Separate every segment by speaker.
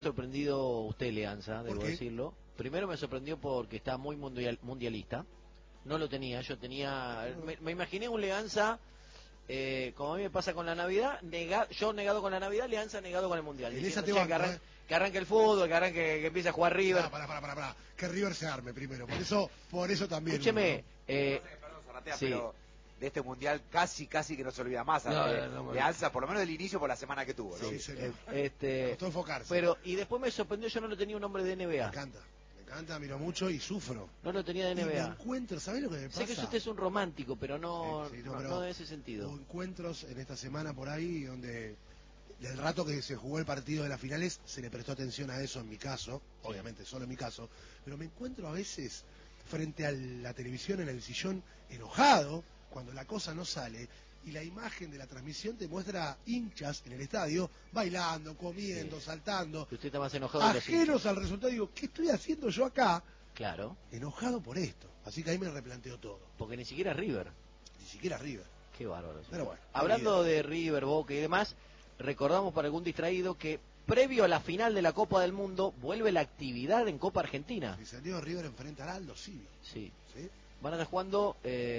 Speaker 1: Sorprendido usted, Leanza, debo decirlo. Primero me sorprendió porque está muy mundialista. No lo tenía, yo tenía... Me imaginé un Leanza, como a mí me pasa con la Navidad, yo negado con la Navidad, Leanza negado con el Mundial.
Speaker 2: En esa te banco,
Speaker 1: que arranque el fútbol, que empiece a jugar River.
Speaker 2: Pará. Que River se arme primero. Por eso también.
Speaker 1: Escúcheme,
Speaker 3: perdón, Zaratea, sí. Pero de este Mundial casi que no se olvida más. Leanza, por lo menos del inicio, por la semana que tuvo, ¿no?
Speaker 2: Sí, señor.
Speaker 1: Costó
Speaker 2: enfocarse.
Speaker 1: Pero, y después me sorprendió, yo no lo tenía un nombre de NBA.
Speaker 2: Me encanta, miro mucho y sufro.
Speaker 1: No lo tenía de NBA.
Speaker 2: Y me encuentro, ¿sabés lo que me pasa?
Speaker 1: Sé que usted es un romántico, pero no en ese sentido.
Speaker 2: Hubo encuentros en esta semana por ahí donde del rato que se jugó el partido de las finales se le prestó atención a eso en mi caso, obviamente solo en mi caso, pero me encuentro a veces frente a la televisión en el sillón enojado cuando la cosa no sale y la imagen de la transmisión te muestra hinchas en el estadio bailando, comiendo, saltando.
Speaker 1: Usted está más enojado
Speaker 2: ajenos al resultado. Digo, ¿qué estoy haciendo yo acá?
Speaker 1: Claro.
Speaker 2: Enojado por esto. Así que ahí me replanteo todo.
Speaker 1: Porque ni siquiera River.
Speaker 2: Ni siquiera River.
Speaker 1: Qué bárbaro.
Speaker 2: Pero bueno.
Speaker 1: Hablando de River, Boca y demás, recordamos para algún distraído que previo a la final de la Copa del Mundo vuelve la actividad en Copa Argentina.
Speaker 2: Si salió River enfrenta al Aldo Civi.
Speaker 1: Sí. Van a estar jugando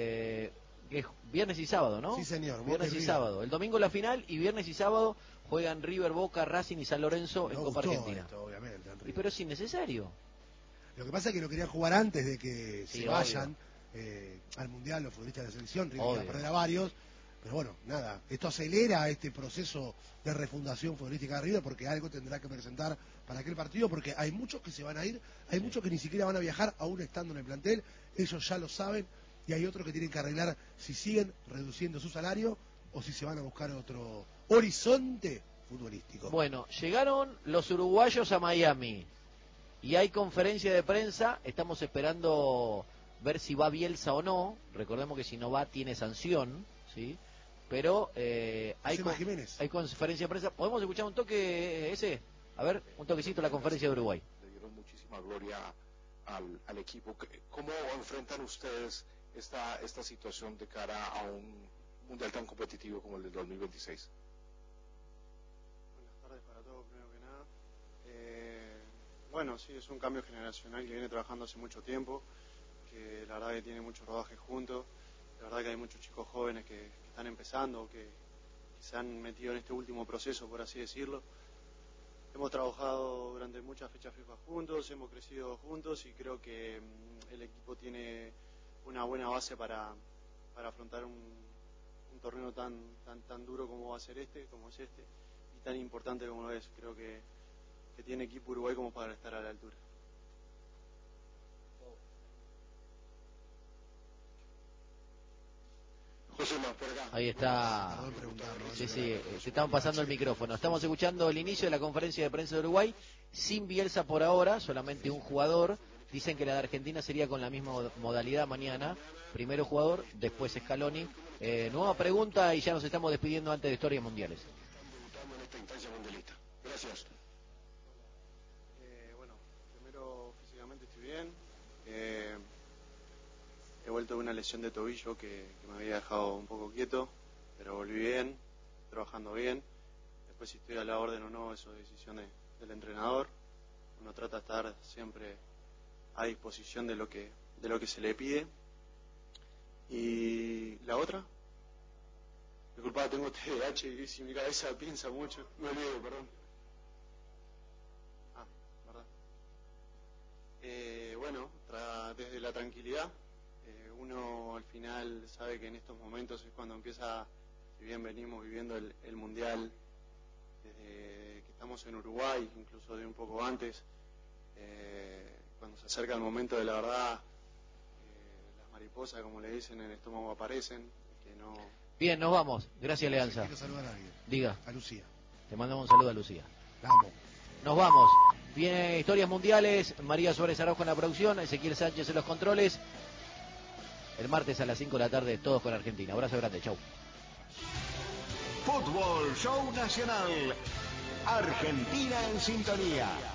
Speaker 1: viernes y sábado, ¿no?
Speaker 2: Sí, señor.
Speaker 1: Viernes y sábado. El domingo la final y viernes y sábado juegan River, Boca, Racing y San Lorenzo en Copa Argentina.
Speaker 2: Esto, obviamente,
Speaker 1: pero es innecesario.
Speaker 2: Lo que pasa es que lo querían jugar antes de que se vayan al Mundial los futbolistas de la selección. River iba a perder a varios. Pero bueno, nada, esto acelera este proceso de refundación futbolística de River porque algo tendrá que presentar para aquel partido, porque hay muchos que se van a ir, hay muchos que ni siquiera van a viajar aún estando en el plantel, ellos ya lo saben, y hay otros que tienen que arreglar si siguen reduciendo su salario o si se van a buscar otro horizonte futbolístico.
Speaker 1: Bueno, llegaron los uruguayos a Miami y hay conferencia de prensa, estamos esperando ver si va Bielsa o no, recordemos que si no va tiene sanción, ¿sí? Pero hay conferencia de prensa. ¿Podemos escuchar un toque ese? A ver, un toquecito a la conferencia de Uruguay.
Speaker 4: Le dieron muchísima gloria al equipo. ¿Cómo enfrentan ustedes esta situación de cara a un mundial tan competitivo como el del 2026?
Speaker 5: Buenas tardes para todos, primero que nada. Bueno, sí, es un cambio generacional que viene trabajando hace mucho tiempo, que la verdad que tiene mucho rodaje juntos. La verdad que hay muchos chicos jóvenes que están empezando, que se han metido en este último proceso, por así decirlo. Hemos trabajado durante muchas fechas FIFA juntos, hemos crecido juntos y creo que el equipo tiene una buena base para afrontar un torneo tan duro como va a ser como es este, y tan importante como lo es. Creo que tiene equipo Uruguay como para estar a la altura.
Speaker 1: Ahí está. Sí, te estamos pasando el micrófono. Estamos escuchando el inicio de la conferencia de prensa de Uruguay, sin Bielsa por ahora, solamente un jugador. Dicen que la de Argentina sería con la misma modalidad mañana. Primero jugador, después Scaloni. Nueva pregunta y ya nos estamos despidiendo antes de historias mundiales.
Speaker 4: Gracias.
Speaker 5: Bueno, primero físicamente estoy bien. He vuelto de una lesión de tobillo que me había dejado un poco quieto, pero volví bien, trabajando bien. Después si estoy a la orden o no, eso es decisión del entrenador. Uno trata de estar siempre a disposición de lo que se le pide. Y la otra, disculpa, tengo TDAH y si mi cabeza piensa mucho, me olvido, perdón. ¿Verdad? Bueno, desde la tranquilidad. Uno al final sabe que en estos momentos es cuando empieza, si bien venimos viviendo el Mundial desde que estamos en Uruguay, incluso de un poco antes, cuando se acerca el momento de la verdad, las mariposas, como le dicen, en el estómago aparecen. Que no...
Speaker 1: Bien, nos vamos. Gracias, Leanza.
Speaker 2: Quiero saludar a alguien.
Speaker 1: Diga.
Speaker 2: A Lucía.
Speaker 1: Te mandamos un saludo a Lucía.
Speaker 2: La amo.
Speaker 1: Nos vamos. Viene Historias Mundiales, María Suárez Araujo en la producción, Ezequiel Sánchez en los controles. El martes a las 5 de la tarde, todos con Argentina. Abrazo grande, chau.
Speaker 6: Fútbol Show Nacional. Argentina en sintonía.